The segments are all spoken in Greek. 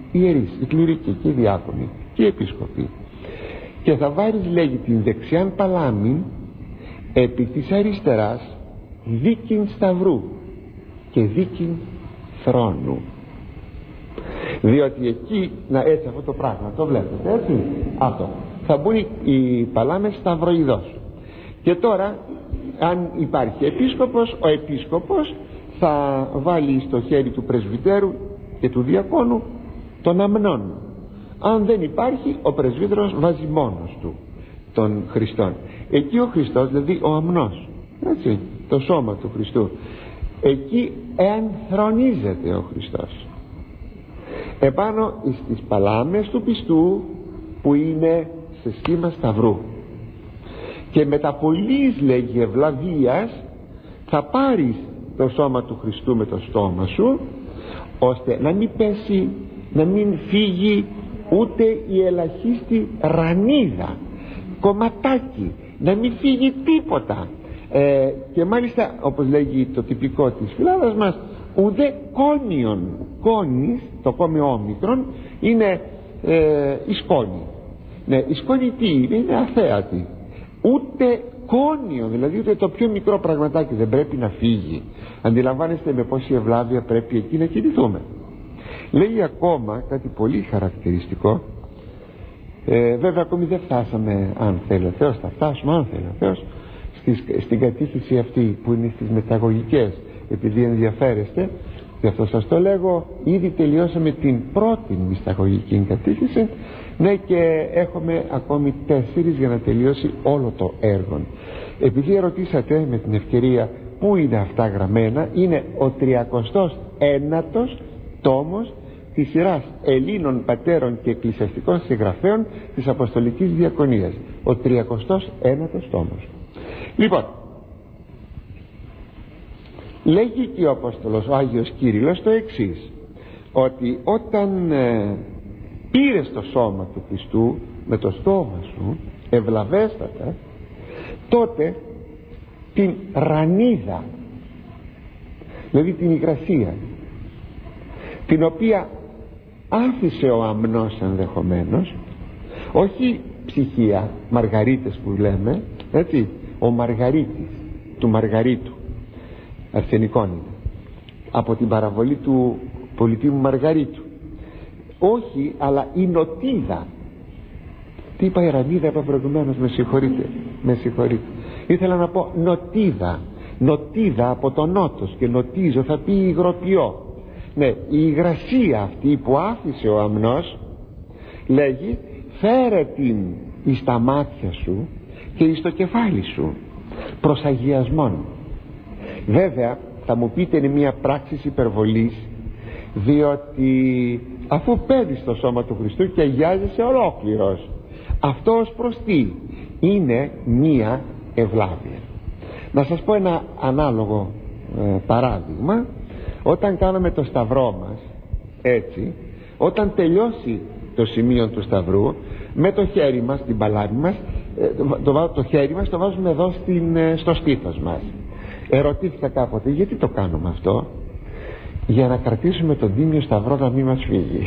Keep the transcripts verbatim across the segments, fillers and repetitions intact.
οι ιερείς, οι κληρικοί και οι διάκονοι και οι επίσκοποι. Και θα βάλεις, λέγει, την δεξιάν παλάμην επί της αριστεράς δίκην σταυρού και δίκην θρόνου. Διότι εκεί, να, έτσι αυτό το πράγμα το βλέπετε, έτσι, αυτό θα μπουν οι παλάμες σταυροειδώς. Και τώρα, αν υπάρχει επίσκοπος, ο επίσκοπος θα βάλει στο χέρι του πρεσβυτέρου και του διακόνου τον αμνόν. Αν δεν υπάρχει, ο πρεσβύτερος βάζει μόνος του τον Χριστόν. Εκεί ο Χριστός, δηλαδή ο αμνός, έτσι, το σώμα του Χριστού, εκεί ενθρονίζεται ο Χριστός επάνω στις παλάμες του πιστού που είναι σε σχήμα σταυρού. Και με τα πολλής, λέγει, ευλαβίας θα πάρεις το σώμα του Χριστού με το στόμα σου, ώστε να μην πέσει, να μην φύγει ούτε η ελαχίστη ρανίδα, κομματάκι, να μην φύγει τίποτα. ε, και μάλιστα, όπως λέγει το τυπικό της φυλάδας μας, ουδέ κόνιον. Κόνης, το κόμιο όμικρον, είναι ε, η σκόνη. Ναι, η σκόνη τι είναι? Είναι αθέατη. Ούτε κόνιο, δηλαδή ούτε το πιο μικρό πραγματάκι δεν πρέπει να φύγει. Αντιλαμβάνεστε με πόση ευλάβεια πρέπει εκεί να κινηθούμε. Λέει ακόμα κάτι πολύ χαρακτηριστικό. ε, Βέβαια ακόμη δεν φτάσαμε, αν θέλει ο Θεός, θα φτάσουμε αν θέλει ο Θεός στις, στην κατήχηση αυτή που είναι στις μεταγωγικές, επειδή ενδιαφέρεστε. Γι' αυτό σας το λέγω, ήδη τελειώσαμε την πρώτη μυσταγωγική κατήχηση. Ναι, και έχουμε ακόμη τέσσερις για να τελειώσει όλο το έργο. Επειδή ερωτήσατε με την ευκαιρία πού είναι αυτά γραμμένα, είναι ο τριακοστός ένατος τόμος της σειράς Ελλήνων πατέρων και εκκλησιαστικών συγγραφέων της Αποστολικής Διακονίας. Ο τριακοστός ένατος τόμος. Λοιπόν, λέγει και ο Απόστολος ο Άγιος Κύριλλος το εξής, ότι όταν ε, πήρες το σώμα του Χριστού με το στόμα σου ευλαβέστατα, τότε την ρανίδα, δηλαδή την υγρασία, την οποία άφησε ο αμνός ενδεχομένως, όχι ψυχία, μαργαρίτες που λέμε, έτσι, ο Μαργαρίτης του Μαργαρίτου, αρσενικών είναι, από την παραβολή του πολιτήμου Μαργαρίτου. Όχι, αλλά η νοτίδα. Τι είπα, η ρανίδα είπα προηγουμένως, με συγχωρείτε, με συγχωρείτε. Ήθελα να πω νοτίδα. Νοτίδα από το νότος, και νοτίζω θα πει υγροποιώ. Ναι, η υγρασία αυτή που άφησε ο αμνός, λέγει, φέρε την εις τα μάτια σου και εις το κεφάλι σου προς αγιασμόν. Βέβαια θα μου πείτε είναι μια πράξη υπερβολής, διότι αφού παίρνεις το σώμα του Χριστού και αγιάζεσαι ολόκληρος, αυτό ως προς τι? Είναι μια ευλάβεια. Να σας πω ένα ανάλογο ε, παράδειγμα. Όταν κάναμε το σταυρό μας, έτσι, όταν τελειώσει το σημείο του σταυρού, με το χέρι μας, την παλάμη μας, ε, το, το χέρι μας το βάζουμε εδώ στην, ε, στο στήθος μας. Ερωτήθηκα κάποτε γιατί το κάνουμε αυτό. Για να κρατήσουμε τον τίμιο σταυρό να μην μας φύγει.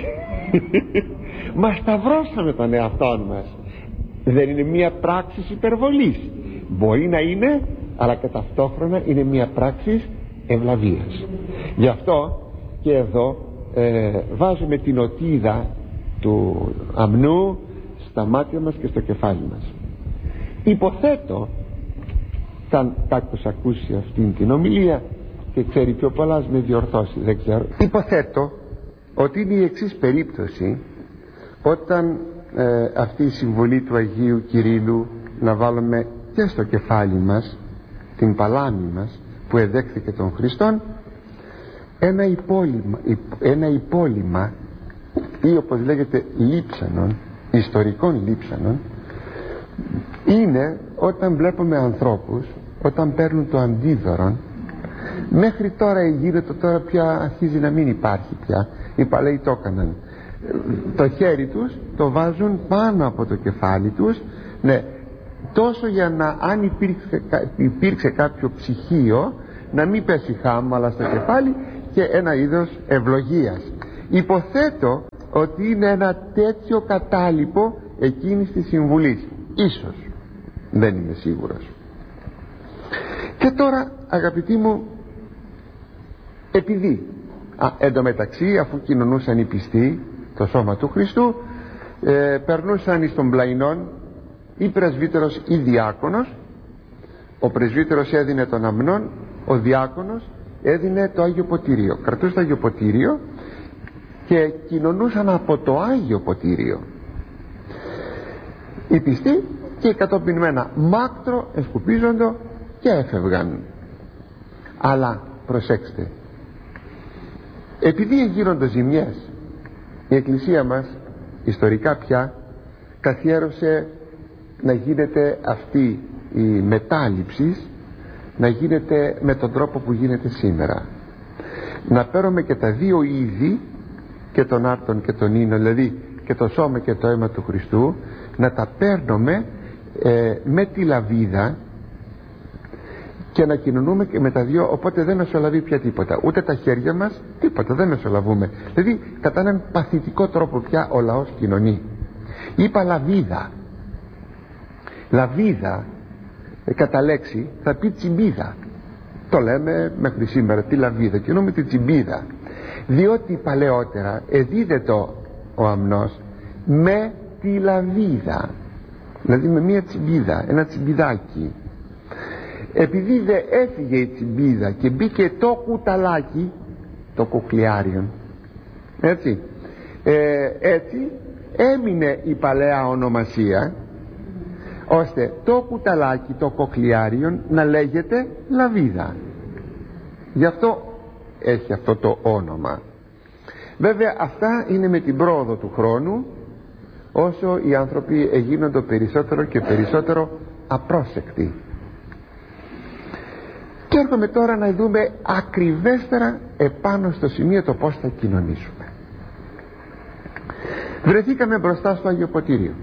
Μα σταυρώσαμε τον εαυτό μας. Δεν είναι μια πράξη υπερβολής? Μπορεί να είναι, αλλά και ταυτόχρονα είναι μια πράξη ευλαβίας. Γι' αυτό και εδώ ε, βάζουμε την οτίδα του αμνού στα μάτια μας και στο κεφάλι μας. Υποθέτω, αν κάποιος ακούσει αυτήν την ομιλία και ξέρει πιο πολλά, ας με διορθώσει, δεν ξέρω. Υποθέτω ότι είναι η εξής περίπτωση, όταν ε, αυτή η συμβολή του Αγίου Κυρίλλου να βάλουμε και στο κεφάλι μας την παλάμη μας που εδέχθηκε τον Χριστόν, ένα υπόλοιμα, ένα υπόλοιμα ή όπως λέγεται λείψανον, ιστορικών λείψανον, είναι όταν βλέπουμε ανθρώπους όταν παίρνουν το αντίδωρον. Μέχρι τώρα γίνεται, τώρα πια αρχίζει να μην υπάρχει πια, οι παλαιοί το έκαναν, το χέρι τους το βάζουν πάνω από το κεφάλι τους, ναι, τόσο για να, αν υπήρξε, υπήρξε κάποιο ψυχείο, να μην πέσει χάμω αλλά στο κεφάλι, και ένα είδος ευλογίας. Υποθέτω ότι είναι ένα τέτοιο κατάλοιπο εκείνης της συμβουλής. Ίσως, δεν είμαι σίγουρος. Και τώρα, αγαπητοί μου, επειδή α, εντωμεταξύ, αφού κοινωνούσαν οι πιστοί το σώμα του Χριστού, ε, περνούσαν εις των πλαϊνών ή πρεσβύτερος ή διάκονος. Ο πρεσβύτερος έδινε τον αμνόν, ο διάκονος έδινε το Άγιο Ποτήριο. Κρατούσε το Άγιο Ποτήριο και κοινωνούσαν από το Άγιο Ποτήριο οι πιστοί, και οι κατοπινμένα μάκτρο εσκουπίζοντο και έφευγαν. Αλλά προσέξτε, επειδή εγίνονται ζημιές, η Εκκλησία μας ιστορικά πια καθιέρωσε να γίνεται αυτή η μετάληψη, να γίνεται με τον τρόπο που γίνεται σήμερα. Να παίρνουμε και τα δύο είδη, και τον άρτον και τον ίνο, δηλαδή και το σώμα και το αίμα του Χριστού, να τα παίρνουμε ε, με τη λαβίδα και να κοινωνούμε και με τα δύο, οπότε δεν μεσολαβεί πια τίποτα, ούτε τα χέρια μας, τίποτα, δεν μεσολαβούμε. Δηλαδή κατά έναν παθητικό τρόπο πια ο λαός κοινωνεί. Είπα λαβίδα. Λαβίδα ε, κατά λέξη θα πει τσιμπίδα. Το λέμε μέχρι σήμερα, τη λαβίδα, κοινούμε τη τσιμπίδα, διότι παλαιότερα εδίδετο ο αμνός με τη λαβίδα, δηλαδή με μία τσιμπίδα, ένα τσιμπιδάκι. Επειδή δε έφυγε η τσιμπίδα και μπήκε το κουταλάκι, το κοκλιάριον, έτσι, ε, έτσι έμεινε η παλαιά ονομασία, ώστε το κουταλάκι, το κοκλιάριον, να λέγεται λαβίδα. Γι' αυτό έχει αυτό το όνομα. Βέβαια αυτά είναι με την πρόοδο του χρόνου, όσο οι άνθρωποι εγίνονται περισσότερο και περισσότερο απρόσεκτοι. Και έρχομαι τώρα να δούμε ακριβέστερα επάνω στο σημείο το πώς θα κοινωνήσουμε. Βρεθήκαμε μπροστά στο Άγιο Ποτήριο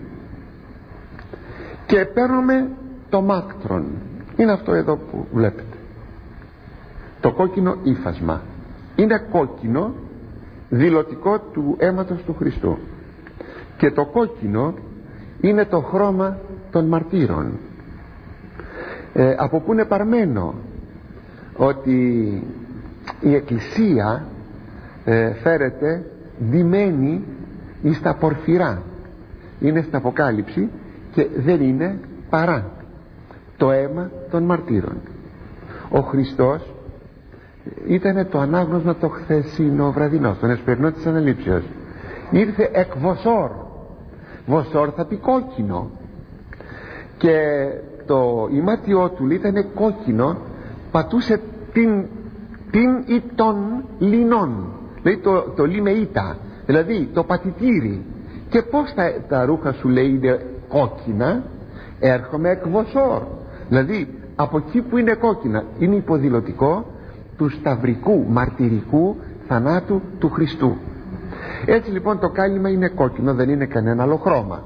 και παίρνουμε το μάκτρον. Είναι αυτό εδώ που βλέπετε, το κόκκινο ύφασμα. Είναι κόκκινο, δηλωτικό του αίματος του Χριστού, και το κόκκινο είναι το χρώμα των μαρτύρων. ε, από που είναι παρμένο ότι η Εκκλησία ε, φέρεται ντυμένη εις τα πορφυρά. Είναι στην Αποκάλυψη και δεν είναι παρά το αίμα των μαρτύρων. Ο Χριστός ήταν το ανάγνωσμα το χθεσινό βραδινό, στον εσπερινό της Αναλήψεως. Ήρθε εκ βοσόρ. Βοσόρ θα πει κόκκινο, και το ημάτιό του ήταν κόκκινο, πατούσε την, την ή των λινών, δηλαδή το, το λί με ήττα, δηλαδή το πατητήρι. Και πως τα, τα ρούχα σου λέει είναι κόκκινα? Έρχομαι εκ βοσόρ, δηλαδή από εκεί που είναι κόκκινα, είναι υποδηλωτικό του σταυρικού μαρτυρικού θανάτου του Χριστού. Έτσι λοιπόν το κάλυμα είναι κόκκινο, δεν είναι κανένα άλλο χρώμα.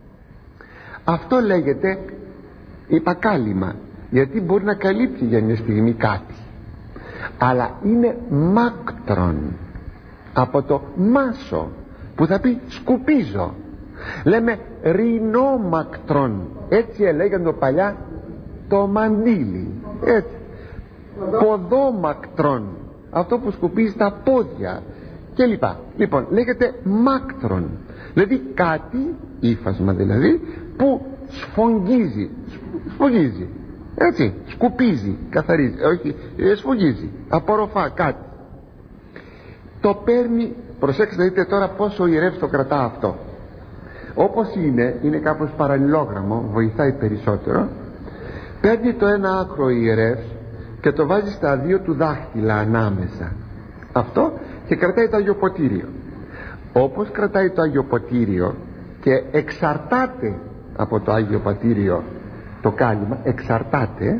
Αυτό λέγεται υπακάλυμα, γιατί μπορεί να καλύπτει για μια στιγμή κάτι, αλλά είναι μάκτρον, από το μάσο που θα πει σκουπίζω. Λέμε ρινόμακτρον, έτσι έλεγαν το παλιά το μαντίλι, έτσι. Ποδόμακτρον, αυτό που σκουπίζει τα πόδια και λοιπά. Λοιπόν, λέγεται μάκτρον, δηλαδή κάτι, ύφασμα δηλαδή, που σφογγίζει, σφογγίζει, έτσι, σκουπίζει, καθαρίζει, όχι, σφογγίζει, απορροφά κάτι. Το παίρνει, προσέξτε, δείτε τώρα πόσο ο ιερεύς το κρατά αυτό. Όπως είναι, είναι κάπως παραλληλόγραμμο, βοηθάει περισσότερο. Παίρνει το ένα άκρο ο ιερεύς και το βάζει στα δύο του δάχτυλα ανάμεσα, αυτό, και κρατάει το Άγιο Ποτήριο. Όπως κρατάει το Άγιο Ποτήριο και εξαρτάται από το Άγιο Ποτήριο το κάλυμα, εξαρτάται,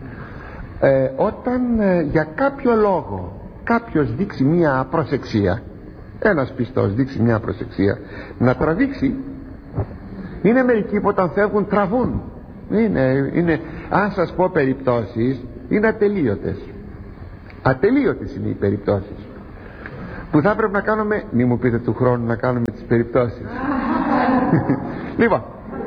ε, όταν ε, για κάποιο λόγο κάποιος δείξει μια προσεξία, ένας πιστός δείξει μια προσεξία να τραβήξει, είναι μερικοί που όταν φεύγουν τραβούν, είναι, είναι, αν σας πω περιπτώσεις, είναι ατελείωτες. Ατελείωτες είναι οι περιπτώσεις. που θα έπρεπε να κάνουμε, μη μου πείτε του χρόνου να κάνουμε τις περιπτώσεις. Λοιπόν,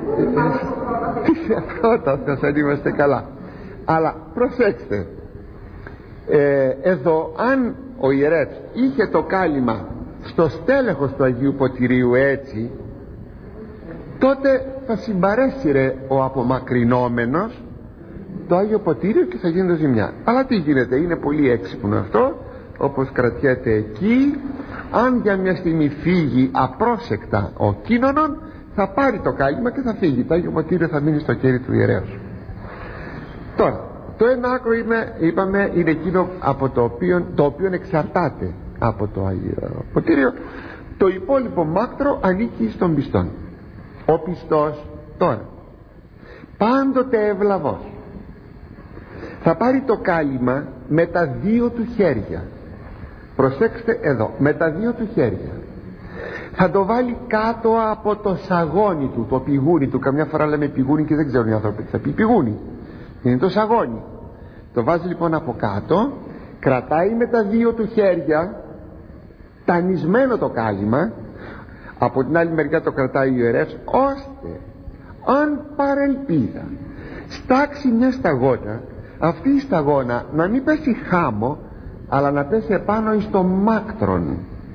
αυτό θα είμαστε καλά. Αλλά προσέξτε, ε, εδώ αν ο ιερεύς είχε το κάλυμα στο στέλεχος του Αγίου Ποτηρίου έτσι, τότε θα συμπαρέσυρε ο απομακρυνόμενος το Άγιο Ποτήριο και θα γίνεται ζημιά. Αλλά τι γίνεται, είναι πολύ έξυπνο αυτό, όπως κρατιέται εκεί. Αν για μια στιγμή φύγει απρόσεκτα ο κίνονον, θα πάρει το κάλυμα και θα φύγει. Το Άγιο Ποτήριο θα μείνει στο χέρι του ιερέως. Τώρα, το ένα άκρο είναι, είπαμε, είναι εκείνο από το οποίο, το οποίο εξαρτάται από το Άγιο Ποτήριο. Το υπόλοιπο μάκτρο ανήκει στον πιστόν. Ο πιστός τώρα, πάντοτε ευλαβός, θα πάρει το κάλυμα με τα δύο του χέρια. Προσέξτε εδώ, με τα δύο του χέρια. Θα το βάλει κάτω από το σαγόνι του, το πηγούνι του. Καμιά φορά λέμε πηγούνι και δεν ξέρουν οι άνθρωποι τι θα πει πηγούνι. Είναι το σαγόνι. Το βάζει λοιπόν από κάτω, κρατάει με τα δύο του χέρια τανισμένο το κάλυμα. Από την άλλη μεριά το κρατάει ο ιερεύς, ώστε αν παρελπίδα στάξει μια σταγόνα, αυτή η σταγόνα να μην πέσει χάμω, αλλά να πέσει επάνω εις το μάκτρον.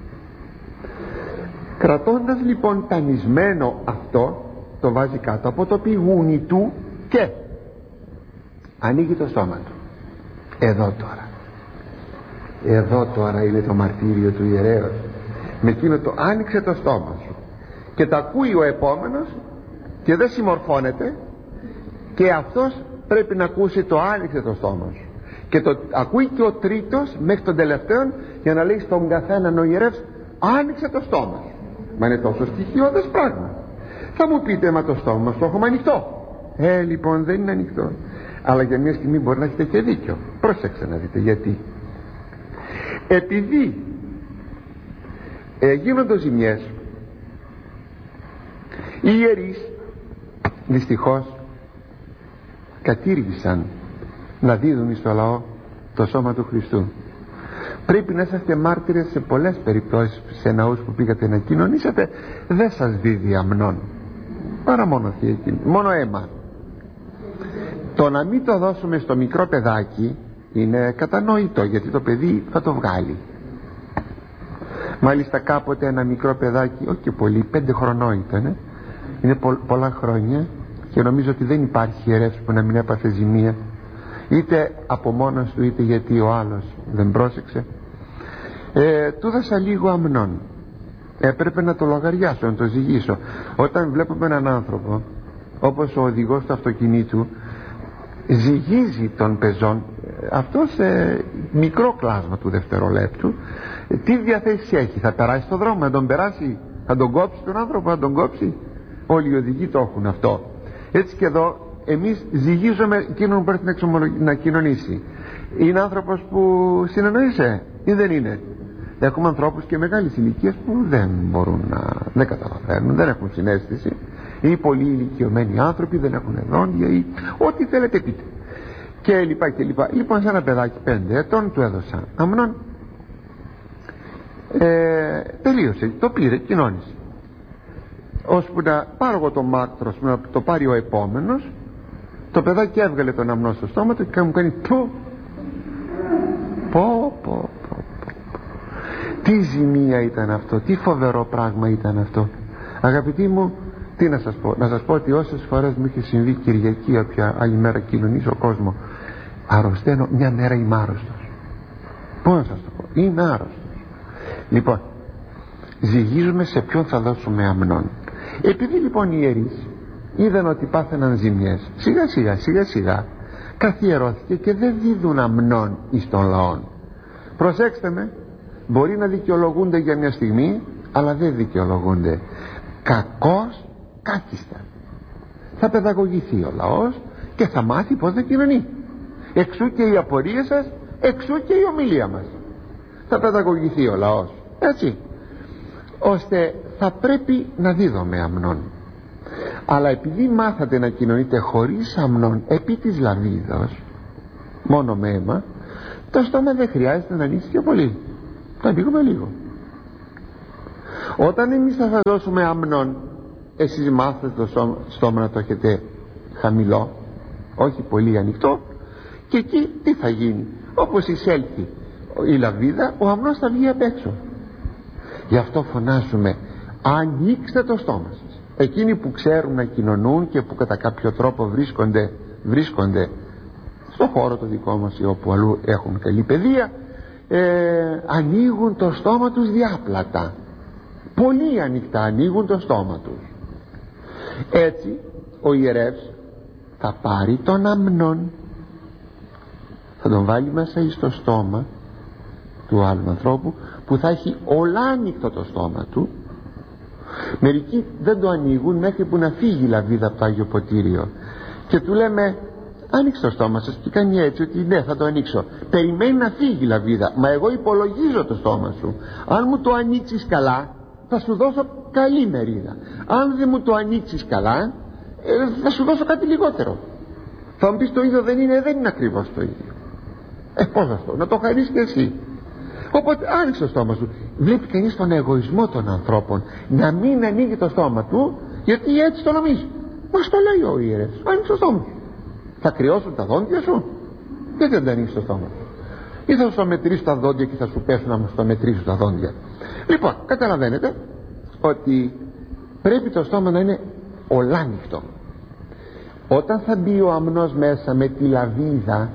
Κρατώντας λοιπόν τανισμένο αυτό, το βάζει κάτω από το πηγούνι του και ανοίγει το στόμα του. Εδώ τώρα, εδώ τώρα είναι το μαρτύριο του ιερέως. Με εκείνο το άνοιξε το στόμα σου και τα ακούει ο επόμενος και δεν συμμορφώνεται, και αυτός πρέπει να ακούσει το άνοιξε το στόμα σου, και το ακούει και ο τρίτος μέχρι τον τελευταίο, για να λέει στον καθέναν ο ιερεύς άνοιξε το στόμα σου. Μα είναι τόσο στοιχειώδες πράγμα. Θα μου πείτε, μα το στόμα μας το έχουμε ανοιχτό. Ε λοιπόν δεν είναι ανοιχτό, αλλά για μια στιγμή μπορεί να έχετε και δίκιο. Πρόσεξε να δείτε γιατί. Επειδή ε, γίνονται ζημιές, οι ιερείς δυστυχώς κατήργησαν να δίδουν στο λαό το σώμα του Χριστού. Πρέπει να είσαστε μάρτυρες σε πολλές περιπτώσεις, σε ναούς που πήγατε να κοινωνήσετε, δεν σας δίδει αμνών, παρά μόνο θεία, μόνο αίμα. Το να μην το δώσουμε στο μικρό παιδάκι είναι κατανοητό, γιατί το παιδί θα το βγάλει. Μάλιστα κάποτε ένα μικρό παιδάκι, όχι και πολύ, πέντε χρονών ήταν, είναι πο, πολλά χρόνια, και νομίζω ότι δεν υπάρχει ιερεύς που να μην έπαθε ζημία, είτε από μόνος του είτε γιατί ο άλλος δεν πρόσεξε. ε, του δώσα λίγο αμνών. Έπρεπε να το λογαριάσω, να το ζυγίσω. Όταν βλέπουμε έναν άνθρωπο όπως ο οδηγός του αυτοκινήτου ζυγίζει τον πεζόν, αυτό σε μικρό κλάσμα του δευτερολέπτου, τι διαθέση έχει, θα περάσει στον δρόμο, να τον περάσει, θα τον κόψει τον άνθρωπο, να τον κόψει. Όλοι οι οδηγοί το έχουν αυτό. Έτσι και εδώ εμείς ζυγίζουμε εκείνον που πρέπει να, να κοινωνήσει. Είναι άνθρωπος που συνεννοείσαι ή δεν είναι? Έχουμε ανθρώπους και μεγάλης ηλικίας που δεν μπορούν να, δεν καταλαβαίνουν, δεν έχουν συναίσθηση, ή πολύ ηλικιωμένοι άνθρωποι, δεν έχουν δόντια, ή ό,τι θέλετε πείτε, και λοιπά και λοιπά. Λοιπόν, σε ένα παιδάκι πέντε ετών του έδωσα αμνών, ε, τελείωσε, το πήρε, κοινώνησε. Ώσπου να πάρω εγώ το μάκτρο, να το πάρει ο επόμενος, το παιδάκι έβγαλε τον αμνό στο στόμα του και μου κάνει πω πω πω πω. Τι ζημία ήταν αυτό, τι φοβερό πράγμα ήταν αυτό. Αγαπητοί μου, τι να σας πω, να σας πω ότι όσες φορές μου είχε συμβεί Κυριακή, όποια άλλη μέρα κοινωνήσω κόσμο, αρρωσταίνω, μια μέρα είμαι άρρωστος. Πώς να σας το πω, είμαι άρρωστος. Λοιπόν, ζυγίζουμε σε ποιον θα δώσουμε αμνών. Επειδή λοιπόν οι ιερείς είδαν ότι πάθαιναν ζημιές, σιγά σιγά σιγά σιγά καθιερώθηκε και δεν δίδουν αμνών εις των λαών. Προσέξτε με, μπορεί να δικαιολογούνται για μια στιγμή, αλλά δεν δικαιολογούνται. Κακώς κάκιστα. Θα παιδαγωγηθεί ο λαός και θα μάθει πως δεν κοινωνεί. Εξού και οι απορίες σας, εξού και η ομιλία μας. Θα παιδαγωγηθεί ο λαός, έτσι, ώστε θα πρέπει να δίδουμε αμνών. Αλλά επειδή μάθατε να κοινωνείτε χωρίς αμνών επί της λαβίδος, μόνο με αίμα, το στόμα δεν χρειάζεται να ανοίξει πιο πολύ. Το ανοίγουμε λίγο. Όταν εμείς θα σας δώσουμε αμνόν, εσείς μάθετε το στόμα να το έχετε χαμηλό, όχι πολύ ανοιχτό, και εκεί τι θα γίνει? Όπως εισέλθει η λαβίδα, ο αμνός θα βγει απ' έξω. Γι' αυτό φωνάζουμε, ανοίξτε το στόμα σας. Εκείνοι που ξέρουν να κοινωνούν και που κατά κάποιο τρόπο βρίσκονται, βρίσκονται στο χώρο το δικό μας ή όπου αλλού έχουν καλή παιδεία, ε, ανοίγουν το στόμα τους διάπλατα, πολύ ανοιχτά ανοίγουν το στόμα τους. Έτσι ο ιερεύς θα πάρει τον αμνόν, θα τον βάλει μέσα στο στόμα του άλλου ανθρώπου, που θα έχει ολάνυχτο το στόμα του. Μερικοί δεν το ανοίγουν μέχρι που να φύγει η λαβίδα από το Άγιο Ποτήριο, και του λέμε, άνοιξε το στόμα σας, και κάνει έτσι ότι ναι, θα το ανοίξω. Περιμένει να φύγει η λαβίδα. Μα εγώ υπολογίζω το στόμα σου. Αν μου το ανοίξεις καλά, θα σου δώσω καλή μερίδα. Αν δεν μου το ανοίξεις καλά, ε, θα σου δώσω κάτι λιγότερο. Θα μου πεις το ίδιο δεν είναι? Δεν είναι ακριβώς το ίδιο. Ε, πώς αυτό, να το χαρίσεις και εσύ. Οπότε άνοιξε το στόμα σου. Βλέπει κανείς τον εγωισμό των ανθρώπων, να μην ανοίγει το στόμα του, γιατί έτσι το νομίζει. Μας το λέει ο ιερεύς, άνοιξε το στόμα σου. Θα κρυώσουν τα δόντια σου? Γιατί δεν τα ανοίξεις το στόμα σου? Ή θα σου το μετρήσουν τα δόντια και θα σου πέσουν να μου το μετρήσουν τα δόντια? Λοιπόν, καταλαβαίνετε ότι πρέπει το στόμα να είναι ολάνυχτο. Όταν θα μπει ο αμνός μέσα με τη λαβίδα,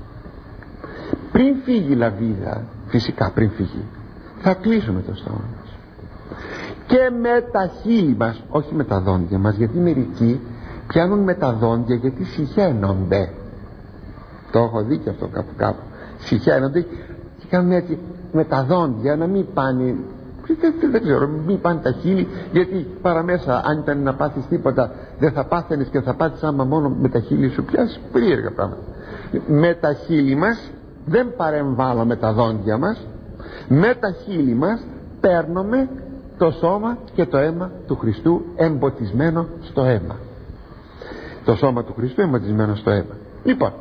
πριν φύγει η λαβίδα, φυσικά πριν φύγει, θα κλείσουμε το στόμα μας και με τα χείλη μας, όχι με τα δόντια μας, γιατί μερικοί πιάνουν με τα δόντια γιατί συχαίνονται. Το έχω δει και αυτό κάπου κάπου. Συχαίνονται και κάνουν έτσι με τα δόντια, να μην πάνε, δεν, δεν ξέρω, μην πάνε τα χείλη, γιατί παραμέσα αν ήταν να πάθεις τίποτα δεν θα πάθαινες και θα πάθεις άμα μόνο με τα χείλη σου πιάσεις περίεργα πράγματα. Με τα χείλη μας δεν παρεμβάλλουμε τα δόντια μας, με τα χείλη μας παίρνουμε το σώμα και το αίμα του Χριστού εμποτισμένο στο αίμα. Το σώμα του Χριστού εμποτισμένο στο αίμα. Λοιπόν,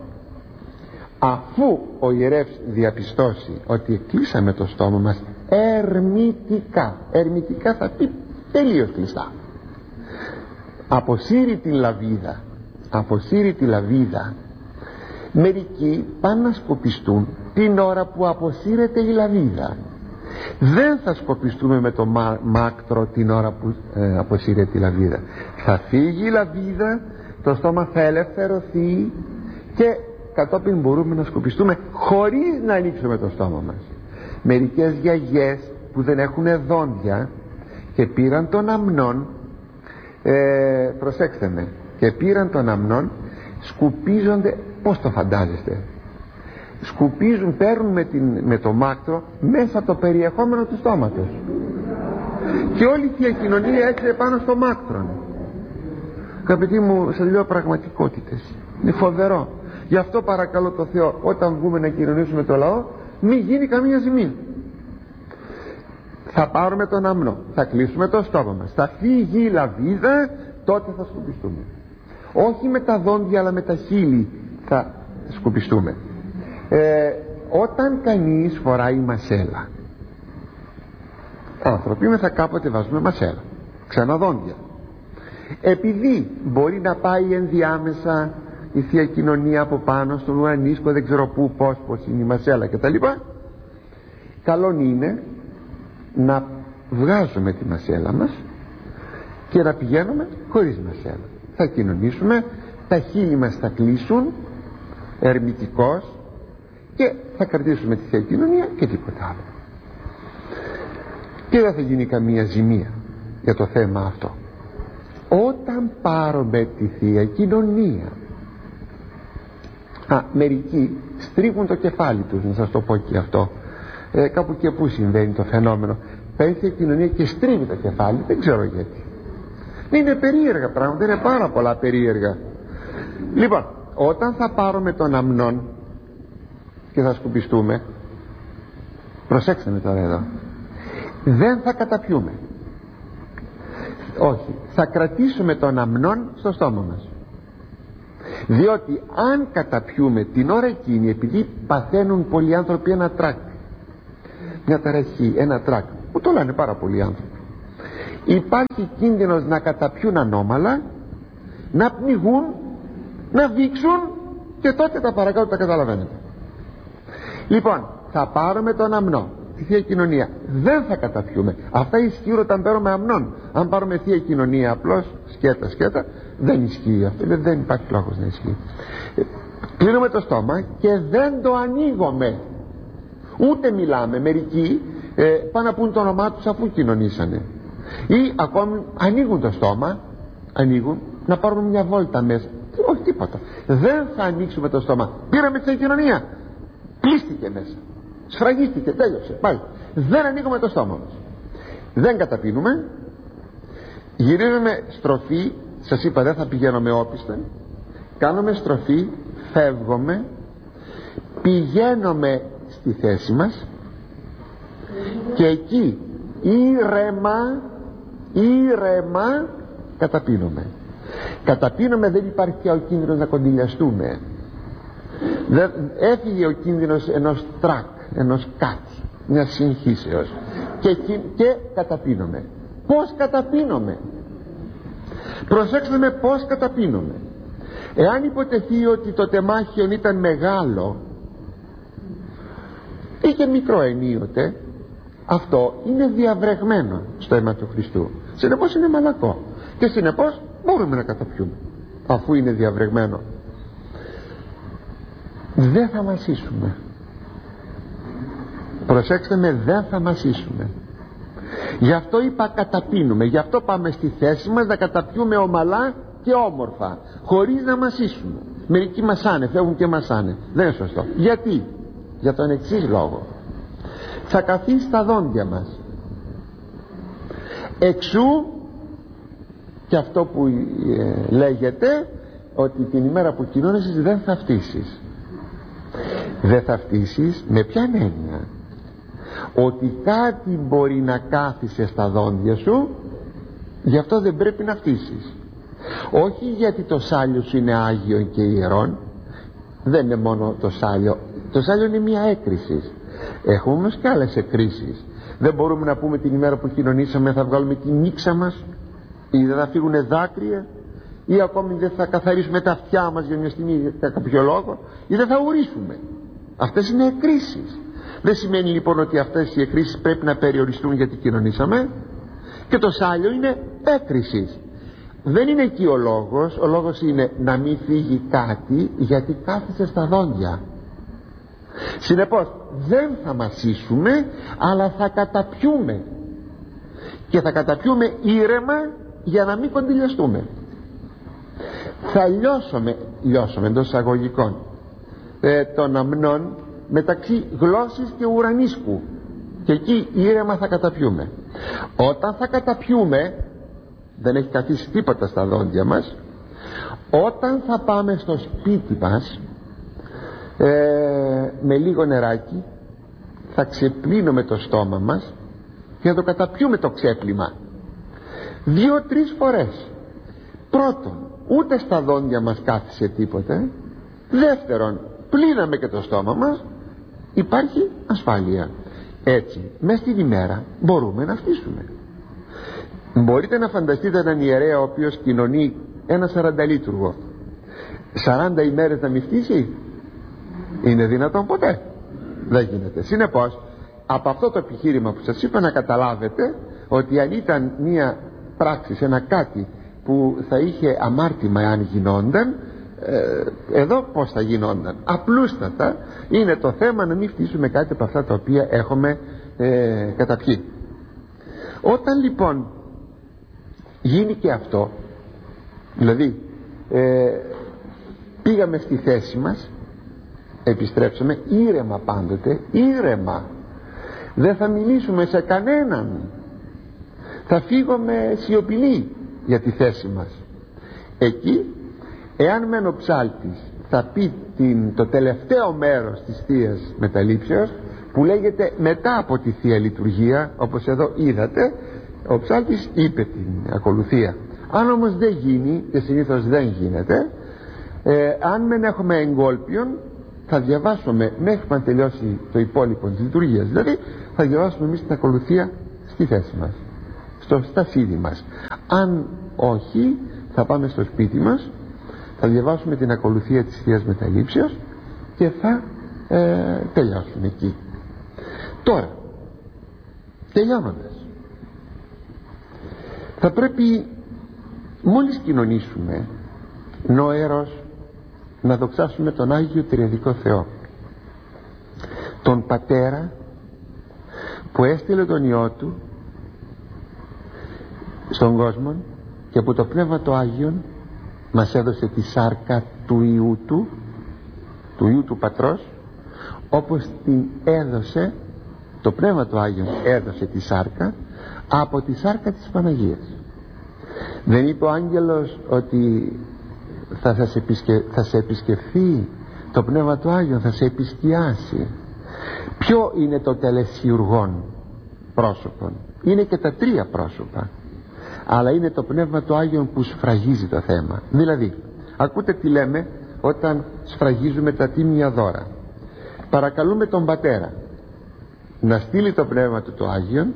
αφού ο ιερεύς διαπιστώσει ότι κλείσαμε το στόμα μας ερμητικά, ερμητικά θα πει τελείως κλειστά, αποσύρει την λαβίδα, αποσύρει τη λαβίδα. Μερικοί πάνε να σκοπιστούν την ώρα που αποσύρεται η λαβίδα. Δεν θα σκοπιστούμε με το μάκτρο την ώρα που ε, αποσύρεται η λαβίδα. Θα φύγει η λαβίδα, το στόμα θα ελευθερωθεί και κατόπιν μπορούμε να σκοπιστούμε χωρίς να ανοίξουμε το στόμα μας. Μερικές γιαγιές που δεν έχουν δόντια και πήραν τον αμνόν, ε, προσέξτε με, και πήραν τον αμνόν, σκουπίζονται, πώς το φαντάζεστε, σκουπίζουν, παίρνουν με, την, με το μάκτρο μέσα το περιεχόμενο του στόματος και όλη η Θεία Κοινωνία έτσι πάνω στο μάκτρο. Αγαπητοί μου, σας λέω πραγματικότητες, είναι φοβερό. Γι' αυτό παρακαλώ το Θεό, όταν βγούμε να κοινωνήσουμε το λαό, μην γίνει καμία ζημία. Θα πάρουμε τον αμνό, θα κλείσουμε το στόμα μας, θα φύγει η λαβίδα, τότε θα σκουπιστούμε. Όχι με τα δόντια αλλά με τα χείλη θα σκουπιστούμε. ε, Όταν κανείς φοράει μασέλα, άνθρωποι μεθα κάποτε βάζουμε μασέλα, ξανά δόντια, επειδή μπορεί να πάει ενδιάμεσα η Θεία Κοινωνία από πάνω στον ουρανίσκο, δεν ξέρω πού, πώς, πώς είναι η μασέλα κτλ, καλόν είναι να βγάζουμε τη μασέλα μας και να πηγαίνουμε χωρίς μασέλα. Θα κοινωνήσουμε, τα χείλη μας θα κλείσουν ερμητικώς και θα κρατήσουμε τη Θεία Κοινωνία και τίποτα άλλο. Και δεν θα γίνει καμία ζημία για το θέμα αυτό. Όταν πάρουμε τη Θεία Κοινωνία, α, μερικοί στρίβουν το κεφάλι τους, να σας το πω και αυτό, ε, κάπου και πού συμβαίνει το φαινόμενο, παίρνει τη Θεία Κοινωνία και στρίβει το κεφάλι, δεν ξέρω γιατί. Είναι περίεργα πράγματα, είναι πάρα πολλά περίεργα. Λοιπόν, όταν θα πάρουμε τον αμνόν και θα σκουπιστούμε, προσέξτε με τώρα εδώ, δεν θα καταπιούμε, όχι, θα κρατήσουμε τον αμνόν στο στόμα μας, διότι αν καταπιούμε την ώρα εκείνη, επειδή παθαίνουν πολλοί άνθρωποι ένα τρακ, μια ταραχή, ένα τρακ, που το λένε πάρα πολλοί άνθρωποι, υπάρχει κίνδυνος να καταπιούν ανώμαλα, να πνιγούν, να δείξουν, και τότε τα παρακάτω τα καταλαβαίνετε. Λοιπόν, θα πάρουμε τον αμνό, τη Θεία Κοινωνία, δεν θα καταπιούμε. Αυτά ισχύουν όταν παίρνουμε αμνόν. Αν πάρουμε Θεία Κοινωνία απλώς σκέτα σκέτα, δεν ισχύει αυτό, δεν υπάρχει λόγος να ισχύει. Κλείνουμε το στόμα και δεν το ανοίγουμε, ούτε μιλάμε. Μερικοί ε, πάνε να πούν το όνομά τους αφού κοινωνήσανε, ή ακόμη ανοίγουν το στόμα, ανοίγουν να πάρουν μια βόλτα μέσα. Όχι τίποτα, δεν θα ανοίξουμε το στόμα. Πήραμε τη κοινωνία, κλείστηκε μέσα, σφραγίστηκε, τέλειωσε, πάει. Δεν ανοίγουμε το στόμα μας, δεν καταπίνουμε, γυρίζουμε στροφή. Σας είπα, δεν θα πηγαίνουμε όπιστα, κάνουμε στροφή, φεύγουμε, πηγαίνουμε στη θέση μας και εκεί ήρεμα ήρεμα καταπίνουμε. Καταπίνουμε, δεν υπάρχει πια ο κίνδυνος να κοντιλιαστούμε. Δεν, έφυγε ο κίνδυνος ενός τρακ, ενός κάτι, μιας συγχύσεως, και, και καταπίνουμε. Πώς καταπίνουμε? Προσέξτε με πώς καταπίνουμε. Εάν υποτεθεί ότι το τεμάχιον ήταν μεγάλο ή και μικρό ενίοτε, αυτό είναι διαβρεγμένο στο αίμα του Χριστού, συνεπώς είναι μαλακό, και συνεπώς μπορούμε να καταπιούμε αφού είναι διαβρεγμένο. Δεν θα μασίσουμε, προσέξτε με, δεν θα μασίσουμε. Γι' αυτό είπα καταπίνουμε, γι' αυτό πάμε στη θέση μας να καταπιούμε ομαλά και όμορφα, χωρίς να μασίσουμε. Μερικοί μασάνε, φεύγουν και μασάνε, δεν είναι σωστό. Γιατί? Για τον εξής λόγο: θα καθίσει στα δόντια μας, εξού και αυτό που ε, λέγεται ότι την ημέρα που κοινώνεσαι δεν θα φτύσεις. Δεν θα φτύσεις με ποια έννοια? Ότι κάτι μπορεί να κάθισε στα δόντια σου, γι' αυτό δεν πρέπει να φτύσεις. Όχι γιατί το σάλιο σου είναι άγιο και ιερόν, δεν είναι μόνο το σάλιο, το σάλιο είναι μια έκρηση. Έχουμε όμως και άλλες εκκρίσεις. Δεν μπορούμε να πούμε την ημέρα που κοινωνήσαμε θα βγάλουμε την νύξα μας, ή δεν θα φύγουν δάκρυα, ή ακόμη δεν θα καθαρίσουμε τα αυτιά μας για μια στιγμή για κάποιο λόγο, ή δεν θα ουρήσουμε. Αυτές είναι εκκρίσεις. Δεν σημαίνει λοιπόν ότι αυτές οι εκκρίσεις πρέπει να περιοριστούν γιατί κοινωνήσαμε. Και το σάλιο είναι έκκριση. Δεν είναι εκεί ο λόγος. Ο λόγος είναι να μην φύγει κάτι γιατί κάθισε στα δόντια. Συνεπώς δεν θα μασίσουμε, αλλά θα καταπιούμε, και θα καταπιούμε ήρεμα για να μην κοντιλιαστούμε. Θα λιώσουμε, λιώσουμε εντός εισαγωγικών, ε, των αμνών μεταξύ γλώσσης και ουρανίσκου, και εκεί ήρεμα θα καταπιούμε. Όταν θα καταπιούμε, δεν έχει καθίσει τίποτα στα δόντια μας. Όταν θα πάμε στο σπίτι μας, ε, με λίγο νεράκι θα ξεπλύνουμε το στόμα μας και θα το καταπιούμε το ξέπλυμα δύο-τρεις φορές. Πρώτον, ούτε στα δόντια μας κάθισε τίποτε. Δεύτερον, πλύναμε και το στόμα μας, υπάρχει ασφάλεια. Έτσι μέσα στην ημέρα μπορούμε να φτύσουμε. Μπορείτε να φανταστείτε έναν ιερέα ο οποίος κοινωνεί ένα σαρανταλίτουργο σαράντα ημέρες να μην φτύσει? Είναι δυνατόν? Ποτέ δεν γίνεται. Συνεπώς από αυτό το επιχείρημα που σας είπα να καταλάβετε ότι αν ήταν μια πράξη, ένα κάτι που θα είχε αμάρτημα αν γινόταν, ε, εδώ πως θα γινόταν? Απλούστατα είναι το θέμα να μην φτύσουμε κάτι από αυτά τα οποία έχουμε ε, καταπιεί. Όταν λοιπόν γίνει και αυτό, δηλαδή ε, πήγαμε στη θέση μας, επιστρέψαμε ήρεμα πάντοτε, ήρεμα, δεν θα μιλήσουμε σε κανέναν, θα φύγουμε σιωπηλοί για τη θέση μας. Εκεί εάν μεν ο ψάλτης θα πει την, το τελευταίο μέρος της Θείας Μεταλήψεως, που λέγεται μετά από τη Θεία Λειτουργία, όπως εδώ είδατε, ο ψάλτης είπε την ακολουθία. Αν όμως δεν γίνει, και συνήθως δεν γίνεται, ε, αν μεν έχουμε εγκόλπιον, θα διαβάσουμε μέχρι να τελειώσει το υπόλοιπο της λειτουργίας, δηλαδή θα διαβάσουμε εμείς την ακολουθία στη θέση μας, στο στασίδι μας. Αν όχι, θα πάμε στο σπίτι μας, θα διαβάσουμε την ακολουθία της Θείας Μεταλήψεως και θα ε, τελειώσουμε εκεί. Τώρα, τελειώνοντας, θα πρέπει μόλις κοινωνήσουμε νοερός να δοξάσουμε τον Άγιο Τριαδικό Θεό, τον Πατέρα που έστειλε τον Υιό Του στον κόσμο και που το Πνεύμα το Άγιον μας έδωσε τη σάρκα του Υιού Του, του Υιού του Πατρός, όπως την έδωσε το Πνεύμα το Άγιον, έδωσε τη σάρκα από τη σάρκα της Παναγίας. Δεν είπε ο άγγελος ότι θα, θα, σε, επισκε... θα σε επισκεφθεί το Πνεύμα του Άγιον, θα σε επισκιάσει? Ποιο είναι το τελεσιουργόν πρόσωπο? Είναι και τα τρία πρόσωπα, αλλά είναι το Πνεύμα του Άγιον που σφραγίζει το θέμα. Δηλαδή, ακούτε τι λέμε όταν σφραγίζουμε τα τίμια δώρα. Παρακαλούμε τον Πατέρα να στείλει το Πνεύμα του το Άγιον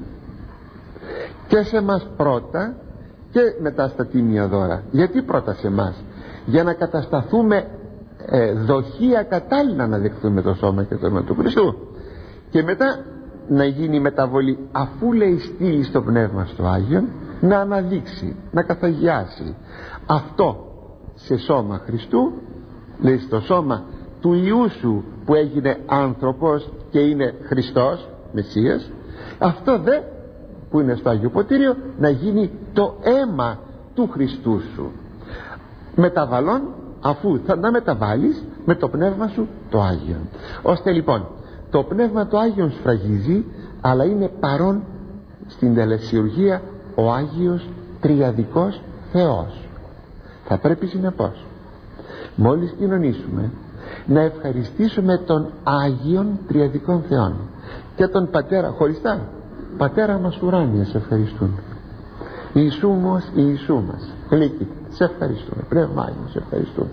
και σε μας πρώτα και μετά στα τίμια δώρα. Γιατί πρώτα σε μας? Για να κατασταθούμε ε, δοχεία κατάλληλα να δεχθούμε το σώμα και το αίμα του Χριστού, και μετά να γίνει μεταβολή, αφού λέει στείλει στο Πνεύμα στο Άγιον, να αναδείξει, να καθαγιάσει αυτό σε σώμα Χριστού, λέει στο σώμα του Υιού σου που έγινε άνθρωπος και είναι Χριστός Μεσσίας, αυτό δε που είναι στο Άγιο Ποτήριο να γίνει το αίμα του Χριστού σου, μεταβαλλόν, αφού θα να μεταβάλεις με το Πνεύμα σου το Άγιο. Ώστε λοιπόν το Πνεύμα το Άγιον σφραγίζει, αλλά είναι παρόν στην τελεσιουργία ο Άγιος Τριαδικός Θεός. Θα πρέπει συνεπώς μόλις κοινωνήσουμε να ευχαριστήσουμε τον Άγιον Τριαδικών Θεών και τον Πατέρα χωριστά. Πατέρα μας ουράνιε, σε ευχαριστούμε. Ιησού μας, Ιησού μας Λύκη, σε ευχαριστούμε. Πνεύμα Άγιο, σε ευχαριστούμε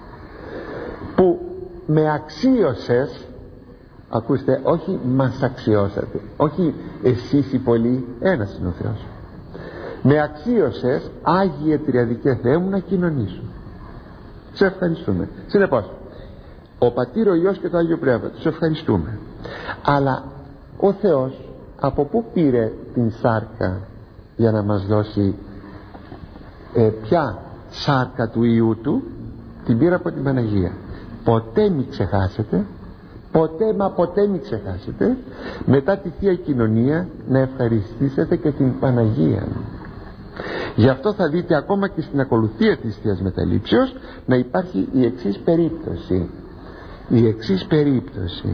που με αξίωσες. Ακούστε, όχι μας αξιώσατε, όχι εσείς οι πολλοί, ένας είναι ο Θεός. Με αξίωσες, Άγιε Τριαδικέ Θεέ μου, να κοινωνήσω. Σε ευχαριστούμε. Συνεπώς, ο Πατήρ, ο Υιός και το Άγιο Πνεύμα, τους ευχαριστούμε. Αλλά ο Θεός από πού πήρε την σάρκα για να μας δώσει ε, ποια σάρκα του Υιού Του? Την πήρε από την Παναγία. Ποτέ μη ξεχάσετε, ποτέ μα ποτέ μη ξεχάσετε μετά τη Θεία Κοινωνία να ευχαριστήσετε και την Παναγία. Γι' αυτό θα δείτε ακόμα και στην ακολουθία της Θείας Μεταλήψεως να υπάρχει η εξής περίπτωση, η εξής περίπτωση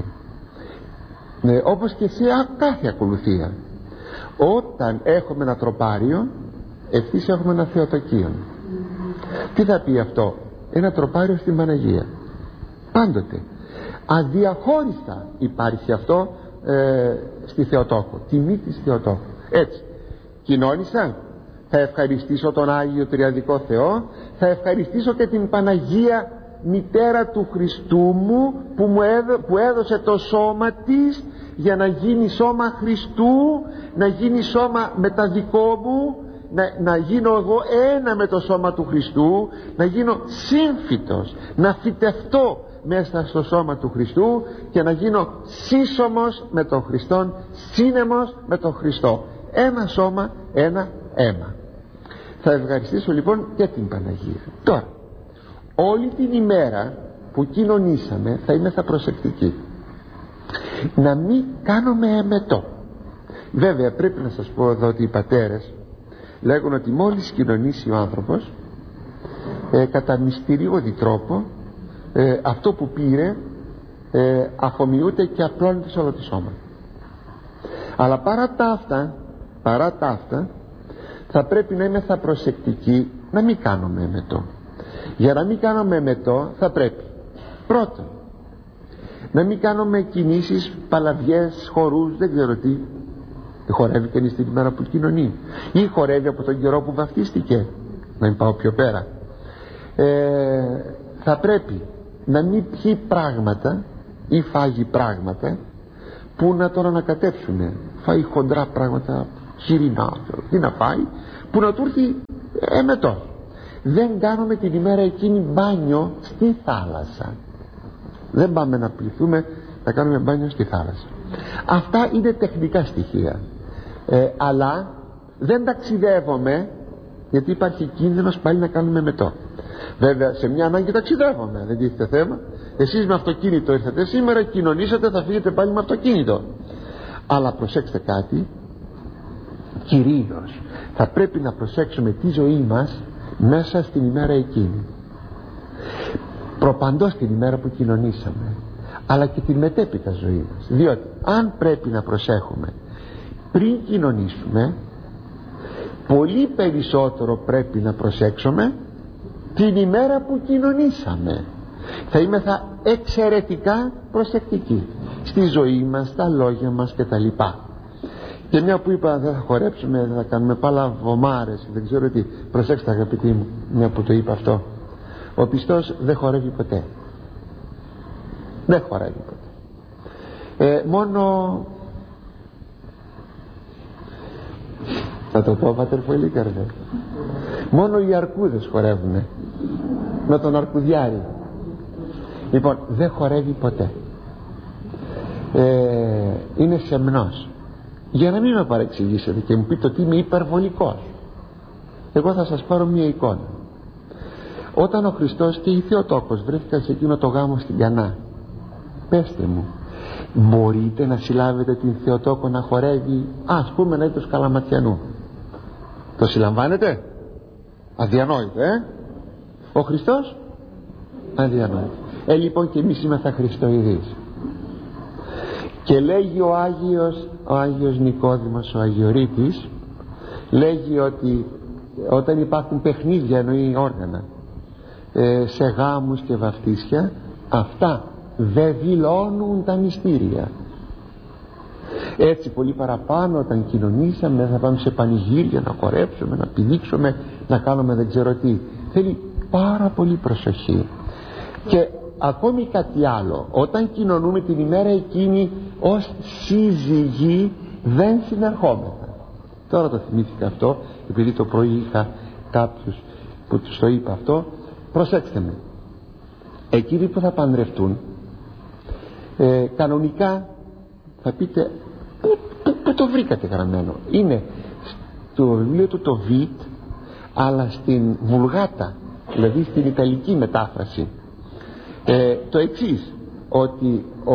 ε, όπως και σε κάθε ακολουθία. Όταν έχουμε ένα τροπάριο, ευθύς έχουμε ένα Θεοτοκείο. Τι θα πει αυτό? Ένα τροπάριο στην Παναγία. Πάντοτε αδιαχώριστα υπάρχει αυτό ε, στη Θεοτόκο, τιμή της Θεοτόκου. Έτσι κοινώνησα, θα ευχαριστήσω τον Άγιο Τριαδικό Θεό, θα ευχαριστήσω και την Παναγία μητέρα του Χριστού μου που, μου έδω, που έδωσε το σώμα της για να γίνει σώμα Χριστού, να γίνει σώμα μεταδικό μου, να, να γίνω εγώ ένα με το σώμα του Χριστού, να γίνω σύμφυτος, να φυτευτώ μέσα στο σώμα του Χριστού και να γίνω σύσσωμος με τον Χριστόν, σύνεμος με τον Χριστό. Ένα σώμα, ένα αίμα. Θα ευχαριστήσω λοιπόν και την Παναγία. Τώρα, όλη την ημέρα που κοινωνήσαμε θα είμαι θα προσεκτική να μην κάνουμε εμετό. Βέβαια πρέπει να σας πω εδώ ότι οι πατέρες λέγουν ότι μόλις κοινωνήσει ο άνθρωπος ε, κατά μυστηριώδη τρόπο ε, αυτό που πήρε ε, αφομοιούται και απλώνεται σε όλο το σώμα. Αλλά παρά τα αυτά, παρά τα αυτά θα πρέπει να είμαι θα προσεκτικοί να μην κάνουμε εμετό. Για να μην κάνουμε εμετό θα πρέπει πρώτον να μην κάνουμε κινήσεις, παλαβιές, χορούς, δεν ξέρω τι. Χορεύει κανείς την ημέρα που κοινωνεί ή χορεύει από τον καιρό που βαφτίστηκε, να μην πάω πιο πέρα. ε, θα πρέπει να μην πιει πράγματα ή φάγει πράγματα που να τον ανακατέψουνε. Φάει χοντρά πράγματα, χοιρινότερο, τι να πάει, που να του έρθει εμετό. Δεν κάνουμε την ημέρα εκείνη μπάνιο στη θάλασσα. Δεν πάμε να πληθούμε να κάνουμε μπάνιο στη θάλασσα. Αυτά είναι τεχνικά στοιχεία, ε, αλλά δεν ταξιδεύουμε, γιατί υπάρχει κίνδυνος πάλι να κάνουμε μετό. Βέβαια σε μια ανάγκη ταξιδεύουμε, δεν τίθεται θέμα. Εσείς με αυτοκίνητο ήρθατε σήμερα, κοινωνήσατε, θα φύγετε πάλι με αυτοκίνητο. Αλλά προσέξτε κάτι, κυρίως θα πρέπει να προσέξουμε τη ζωή μας μέσα στην ημέρα εκείνη, προπαντός την ημέρα που κοινωνήσαμε, αλλά και την μετέπειτα ζωή μας. Διότι αν πρέπει να προσέχουμε πριν κοινωνήσουμε, πολύ περισσότερο πρέπει να προσέξουμε την ημέρα που κοινωνήσαμε. Θα είμεθα εξαιρετικά προσεκτικοί στη ζωή μας, στα λόγια μας κτλ. Και μια που είπα δεν θα χορέψουμε, δεν θα κάνουμε παλαβομάρες, δεν ξέρω τι, προσέξτε αγαπητοί μου, μια που το είπα αυτό, ο πιστός δεν χορεύει ποτέ, δεν χορεύει ποτέ, ε, μόνο θα το πω πατερφωλίκαρδε, μόνο οι αρκούδες χορεύουνε με τον αρκουδιάρη. Λοιπόν, δεν χορεύει ποτέ, ε, είναι σεμνός. Για να μην με παρεξηγήσετε και μου πείτε ότι είμαι υπερβολικός, εγώ θα σας πάρω μια εικόνα. Όταν ο Χριστός και η Θεοτόκος βρέθηκαν σε εκείνο το γάμο στην Κανά, πέστε μου, μπορείτε να συλλάβετε την Θεοτόκο να χορεύει, ας πούμε ένα έτος Καλαματιανού? Το συλλαμβάνετε? Αδιανόητο, ε? Ο Χριστός αδιανόητο. Ε, λοιπόν, και εμείς είμαστε Χριστοειδείς. Και λέγει ο Άγιος, ο Άγιος Νικόδημος, ο Αγιορείτης, λέγει ότι όταν υπάρχουν παιχνίδια, εννοεί όργανα, ε, σε γάμους και βαφτίσια, αυτά δεν δηλώνουν τα μυστήρια. Έτσι πολύ παραπάνω όταν κοινωνήσαμε, θα πάμε σε πανηγύρια να χορέψουμε, να πηδήξουμε, να κάνουμε δεν ξέρω τι. Θέλει πάρα πολύ προσοχή. Και ακόμη κάτι άλλο, όταν κοινωνούμε την ημέρα εκείνη ως σύζυγοι δεν συνερχόμεθα. Τώρα το θυμήθηκα αυτό, επειδή το πρωί είχα κάποιους που τους το είπα αυτό. Προσέξτε με, εκείνοι που θα παντρευτούν, ε, κανονικά θα πείτε πού, πού, πού το βρήκατε γραμμένο? Είναι στο βιβλίο του το Βιτ, αλλά στην Βουλγάτα, δηλαδή στην Ιταλική μετάφραση, ε, το εξής, ότι ο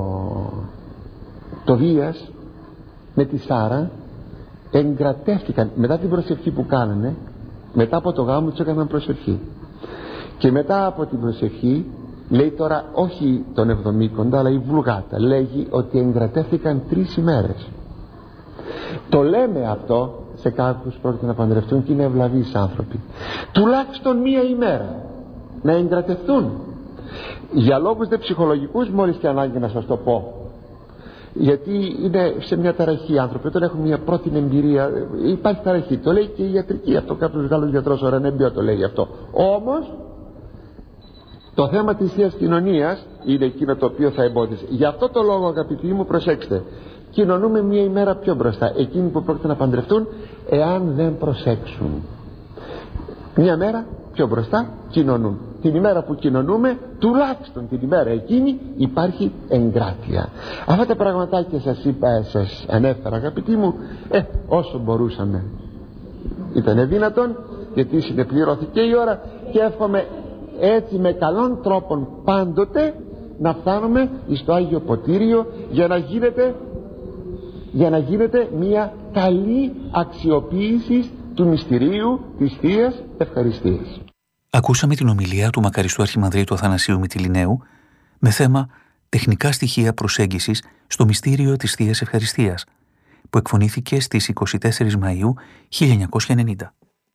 το Δίας με τη Σάρα εγκρατεύτηκαν μετά την προσευχή που κάνανε, μετά από το γάμο τους έκαναν προσευχή, και μετά από την προσευχή, λέει τώρα όχι τον εβδομήκοντα αλλά η Βουλγάτα λέγει ότι εγκρατεύτηκαν τρεις ημέρες. Το λέμε αυτό σε κάποιους που πρόκειται να παντρευτούν και είναι ευλαβείς άνθρωποι, τουλάχιστον μία ημέρα να εγκρατευτούν, για λόγους δε ψυχολογικούς, μόλις και ανάγκη να σας το πω, γιατί είναι σε μια ταραχή άνθρωποι, όταν έχουν μια πρώτη εμπειρία υπάρχει ταραχή, το λέει και η ιατρική αυτό, κάποιος Γάλλος γιατρός ο Ρενέμπιο το λέει αυτό. Όμως το θέμα της Θείας Κοινωνίας είναι εκείνο το οποίο θα εμπόδιζε. Γι' αυτό το λόγο, αγαπητοί μου, προσέξτε, κοινωνούμε μια ημέρα πιο μπροστά εκείνοι που πρόκειται να παντρευτούν, εάν δεν προσέξουν. Μια μέρα πιο μπροστά κοινωνούν. Την ημέρα που κοινωνούμε, τουλάχιστον την ημέρα εκείνη, υπάρχει εγκράτεια. Αυτά τα πραγματάκια σας είπα, σας ανέφερα, αγαπητοί μου, ε, όσο μπορούσαμε. Ήταν δυνατόν, γιατί συνεπληρώθηκε η ώρα, και εύχομαι έτσι με καλών τρόπων πάντοτε να φτάνουμε στο Άγιο Ποτήριο, για να γίνεται για να γίνεται μια καλή αξιοποίηση του μυστηρίου της Θείας Ευχαριστίας. Ακούσαμε την ομιλία του μακαριστού Αρχιμανδρίτου Αθανασίου Μυτιληναίου με θέμα «Τεχνικά στοιχεία προσέγγισης στο μυστήριο της Θείας Ευχαριστίας», που εκφωνήθηκε στις εικοστή τέταρτη Μαΐου χίλια εννιακόσια ενενήντα.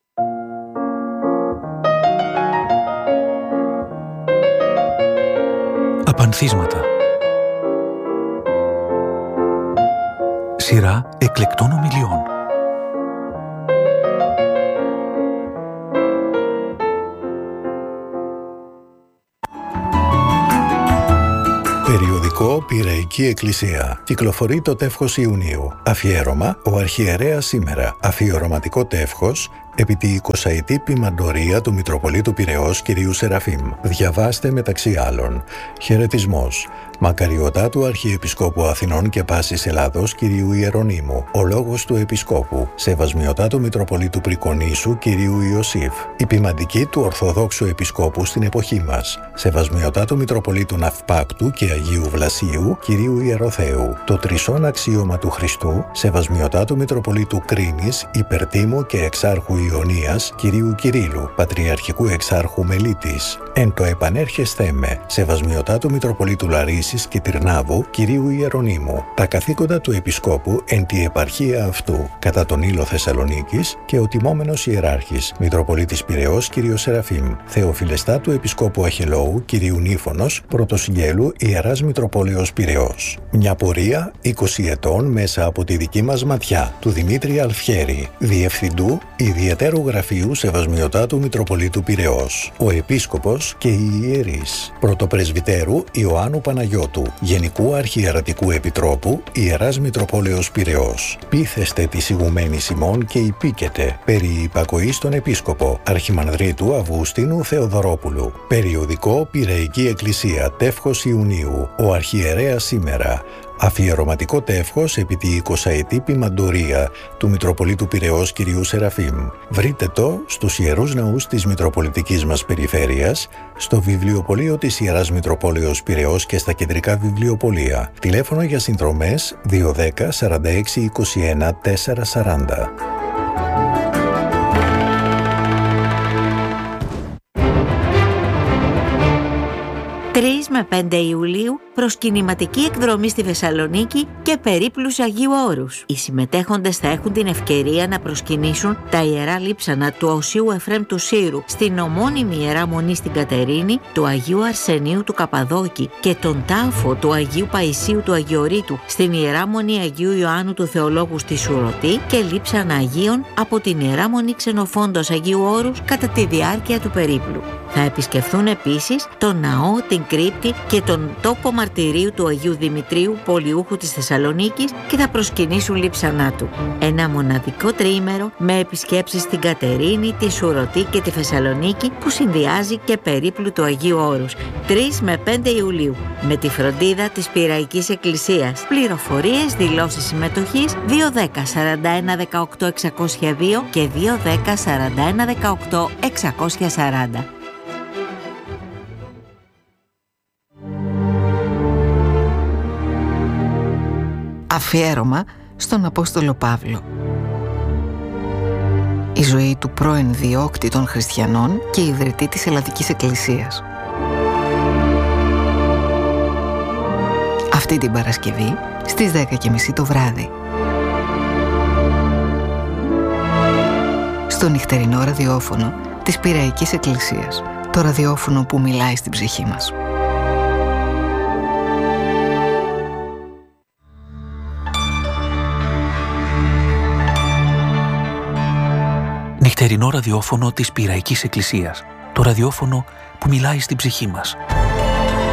Απανθίσματα. Σειρά εκλεκτών ομιλιών. Περιοδικό Πειραϊκή Εκκλησία. Κυκλοφορεί το τεύχος Ιουνίου. Αφιέρωμα ο Αρχιερέας σήμερα. Αφιερωματικό τεύχος επί τη εικοσαετή ποιμαντορία του Μητροπολίτου Πειραιώς κυρίου Σεραφείμ. Διαβάστε μεταξύ άλλων. Χαιρετισμός. Μακαριωτά του Αρχιεπισκόπου Αθηνών και Πάσης Ελλάδος κυρίου Ιερονύμου. Ο λόγος του Επισκόπου. Σεβασμιωτά του Μητροπολίτου Πρικονήσου κυρίου Ιωσήφ. Η ποιμαντική του Ορθοδόξου Επισκόπου στην εποχή μας. Σεβασμιωτά του Μητροπολίτου Ναυπάκτου και Αγίου Βλασίου κυρίου Ιεροθέου. Το τρισόν αξίωμα του Χριστού. Σεβασμιωτά του Μητροπολίτου Κρίνης, Υπερτίμου και Εξάρχου Ιωνίας κυρίου Κυρίλου, Πατριαρχικού Εξάρχου Μελίτης. Εν το επανέρχεσθέ με. Σεβασμιωτά του Μητροπολίτου Λαρίσης και Τυρνάβου κυρίου Ιερονύμου. Τα καθήκοντα του Επισκόπου εν τη επαρχία αυτού, κατά τον Ήλο Θεσσαλονίκης, και ο τιμόμενος Ιεράρχης Μητροπολίτης Πειραιώς κύριος Σεραφείμ. Θεοφιλεστά του Επισκόπου Αχελώου κυρίου Νύφωνος, Πρωτοσυγγέλου Ιεράς Μητροπόλεως Πειραιώς. Μια πορεία είκοσι ετών μέσα από τη δική μας ματιά, του Δημήτρη Αλφιέρη, Διευθυντού Ιδιαιτέρου Γραφείου Σεβασμιωτά του Μητροπολίτου Πειραιώς. Ο Επίσκοπος και οι Ιερείς. Πρωτοπρεσβυτέρου Ιωάννου Παναγιώτου, Γενικού Αρχιερατικού Επιτρόπου Ιεράς Μητροπόλεως Πειραιώς. Πείθεστε της ηγουμένης ημών και υπήκετε περί υπακοής στον Επίσκοπο Αρχιμανδρίτου Αυγουστίνου Θεοδωρόπουλου. Περιοδικό Πειραϊκή Εκκλησία, τεύχος Ιουνίου. Ο Αρχιερέας σήμερα. Αφιερωματικό τεύχος επί τη εικοσαετή ποιμαντορία του Μητροπολίτου Πειραιώς κυρίου Σεραφείμ. Βρείτε το στους Ιερούς Ναούς της Μητροπολιτικής μας Περιφέρειας, στο βιβλιοπωλείο της Ιεράς Μητροπόλεως Πειραιώς και στα κεντρικά βιβλιοπωλεία. Τηλέφωνο για συνδρομές δύο δέκα σαράντα έξι είκοσι ένα τετρακόσια σαράντα. τρεις με πέντε Ιουλίου προσκυνηματική εκδρομή στη Θεσσαλονίκη και περίπλους Αγίου Όρους. Οι συμμετέχοντες θα έχουν την ευκαιρία να προσκυνήσουν τα ιερά λείψανα του Οσίου Εφραίμ του Σύρου στην ομώνυμη Ιερά Μονή στην Κατερίνη, του Αγίου Αρσενίου του Καπαδόκη και τον τάφο του Αγίου Παϊσίου του Αγιορείτου στην Ιερά Μονή Αγίου Ιωάννου του Θεολόγου στη Σουρωτή και λείψανα Αγίων από την Ιερά Μονή Ξενοφόντος Αγίου Όρους κατά τη διάρκεια του περίπλου. Θα επισκεφθούν επίσης τον ναό, την κρύπτη και τον τόπο μαρτυρίου του Αγίου Δημητρίου, πολιούχου της Θεσσαλονίκης, και θα προσκυνήσουν λείψανά του. Ένα μοναδικό τριήμερο με επισκέψεις στην Κατερίνη, τη Σουρωτή και τη Θεσσαλονίκη που συνδυάζει και περίπλου του Αγίου Όρους. τρεις με πέντε Ιουλίου με τη φροντίδα της Πειραϊκής Εκκλησίας. Πληροφορίες, δηλώσεις συμμετοχής δύο δέκα σαράντα ένα δεκαοκτώ εξακόσια δύο και δύο δέκα σαράντα ένα δεκαοκτώ εξακόσια σαράντα. Αφιέρωμα στον Απόστολο Παύλο. Η ζωή του πρώην διώκτη των χριστιανών και ιδρυτή της Ελλαδικής Εκκλησίας. Αυτή την Παρασκευή στις δέκα και μισή το βράδυ. Στο νυχτερινό ραδιόφωνο της Πειραϊκής Εκκλησίας. Το ραδιόφωνο που μιλάει στην ψυχή μας. Νυχτερινό ραδιόφωνο της Πειραϊκής Εκκλησίας. Το ραδιόφωνο που μιλάει στην ψυχή μας.